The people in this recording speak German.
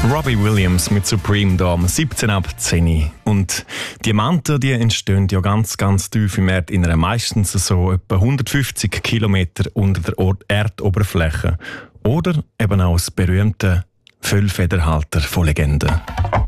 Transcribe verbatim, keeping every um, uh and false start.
Robbie Williams mit Supreme da am siebzehn ab zehn. Und Diamanten, die entstehen ja ganz, ganz tief im Erdinneren. Meistens so etwa hundertfünfzig Kilometer unter der Erdoberfläche. Oder eben auch das berühmte Füllfederhalter von Legenden.